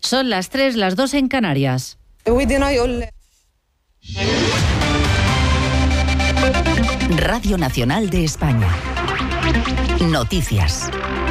Son las 3, las 2 en Canarias. Radio Nacional de España. Noticias.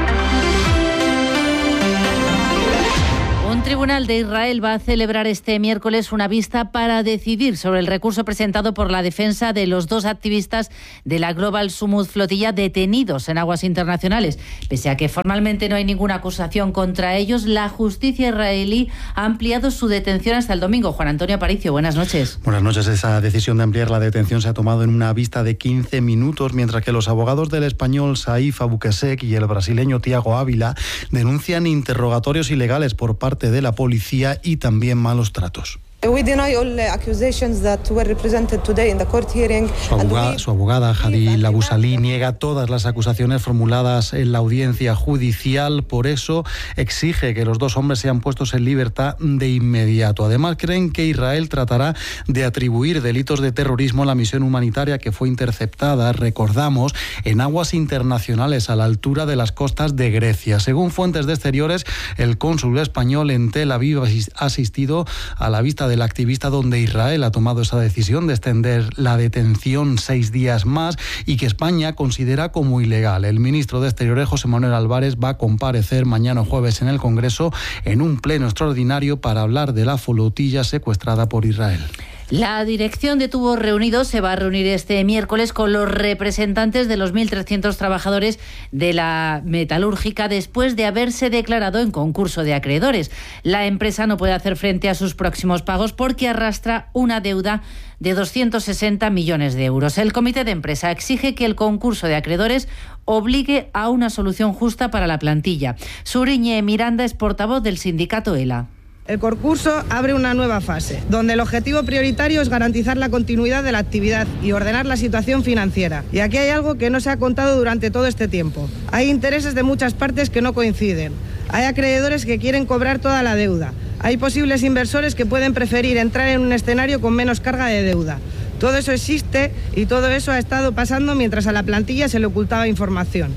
Un tribunal de Israel va a celebrar este miércoles una vista para decidir sobre el recurso presentado por la defensa de los 2 activistas de la Global Summit Flotilla detenidos en aguas internacionales. Pese a que formalmente no hay ninguna acusación contra ellos, la justicia israelí ha ampliado su detención hasta el domingo. Juan Antonio Aparicio, buenas noches. Buenas noches. Esa decisión de ampliar la detención se ha tomado en una vista de 15 minutos, mientras que los abogados del español Saif Abukesek y el brasileño Tiago Ávila denuncian interrogatorios ilegales por parte de la policía y también malos tratos. Su abogada, Hadi Labusali, niega todas las acusaciones formuladas en la audiencia judicial. Por eso exige que los 2 hombres sean puestos en libertad de inmediato. Además, creen que Israel tratará de atribuir delitos de terrorismo a la misión humanitaria que fue interceptada, recordamos, en aguas internacionales a la altura de las costas de Grecia. Según fuentes de Exteriores, el cónsul español en Tel Aviv ha asistido a la vista del activista, donde Israel ha tomado esa decisión de extender la detención 6 días más y que España considera como ilegal. El ministro de Exteriores, José Manuel Álvarez, va a comparecer mañana jueves en el Congreso en un pleno extraordinario para hablar de la flotilla secuestrada por Israel. La dirección de Tubos Reunidos se va a reunir este miércoles con los representantes de los 1.300 trabajadores de la metalúrgica después de haberse declarado en concurso de acreedores. La empresa no puede hacer frente a sus próximos pagos porque arrastra una deuda de 260 millones de euros. El comité de empresa exige que el concurso de acreedores obligue a una solución justa para la plantilla. Suriñe Miranda es portavoz del sindicato ELA. El concurso abre una nueva fase, donde el objetivo prioritario es garantizar la continuidad de la actividad y ordenar la situación financiera. Y aquí hay algo que no se ha contado durante todo este tiempo. Hay intereses de muchas partes que no coinciden. Hay acreedores que quieren cobrar toda la deuda. Hay posibles inversores que pueden preferir entrar en un escenario con menos carga de deuda. Todo eso existe y todo eso ha estado pasando mientras a la plantilla se le ocultaba información.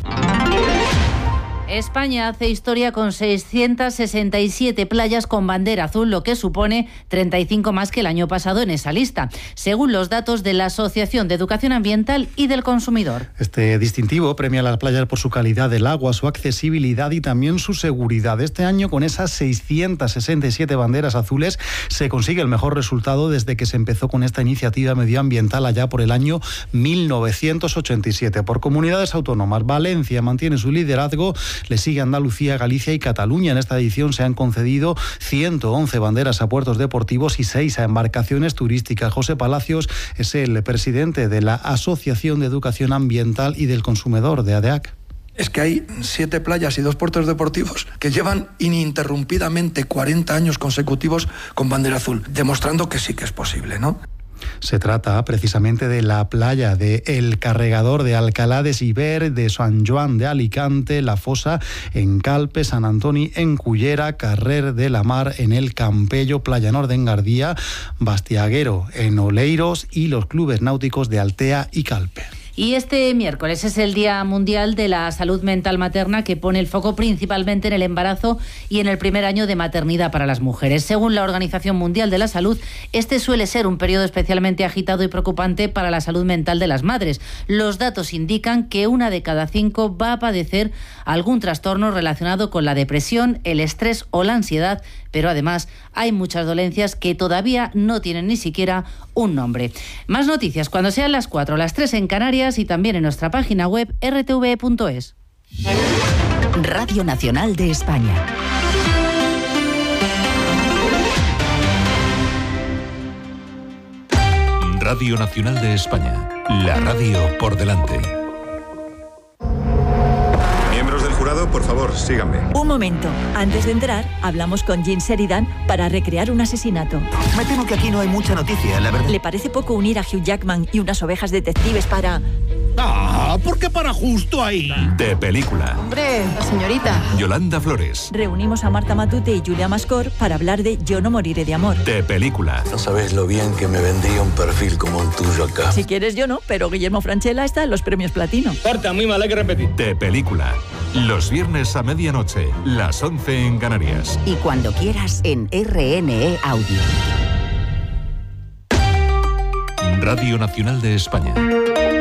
España hace historia con 667 playas con bandera azul, lo que supone 35 más que el año pasado en esa lista, según los datos de la Asociación de Educación Ambiental y del Consumidor. Este distintivo premia a las playas por su calidad del agua, su accesibilidad y también su seguridad. Este año, con esas 667 banderas azules, se consigue el mejor resultado desde que se empezó con esta iniciativa medioambiental allá por el año 1987. Por comunidades autónomas, Valencia mantiene su liderazgo. Le sigue Andalucía, Galicia y Cataluña. En esta edición se han concedido 111 banderas a puertos deportivos y 6 a embarcaciones turísticas. José Palacios es el presidente de la Asociación de Educación Ambiental y del Consumidor de ADEAC. Es que hay 7 playas y 2 puertos deportivos que llevan ininterrumpidamente 40 años consecutivos con bandera azul, demostrando que sí que es posible, ¿no? Se trata precisamente de la playa de El Carregador de Alcalá de Siver, de San Joan de Alicante, La Fosa en Calpe, Sant Antoni en Cullera, Carrer de la Mar en El Campello, Playa Nord en Gardía, Bastiaguero en Oleiros y los clubes náuticos de Altea y Calpe. Y este miércoles es el Día Mundial de la Salud Mental Materna, que pone el foco principalmente en el embarazo y en el primer año de maternidad para las mujeres. Según la Organización Mundial de la Salud, este suele ser un periodo especialmente agitado y preocupante para la salud mental de las madres. Los datos indican que 1 de cada 5 va a padecer algún trastorno relacionado con la depresión, el estrés o la ansiedad, pero además hay muchas dolencias que todavía no tienen ni siquiera un nombre. Más noticias cuando sean las 4, las 3 en Canarias y también en nuestra página web rtv.es. Radio Nacional de España. Radio Nacional de España. La radio por delante. Por favor, síganme. Un momento. Antes de entrar, hablamos con Jim Sheridan para recrear un asesinato. Me temo que aquí no hay mucha noticia, la verdad. ¿Le parece poco unir a Hugh Jackman y unas ovejas detectives para...? ¿Por qué para justo ahí? De película. Hombre, la señorita. Yolanda Flores. Reunimos a Marta Matute y Julia Mascor para hablar de Yo no moriré de amor. De película. No sabes lo bien que me vendría un perfil como el tuyo acá. Si quieres yo no, pero Guillermo Francella está en los premios Platino. Corta, muy mal, hay que repetir. De película. Los viernes a medianoche, las 11 en Canarias. Y cuando quieras en RNE Audio. Radio Nacional de España.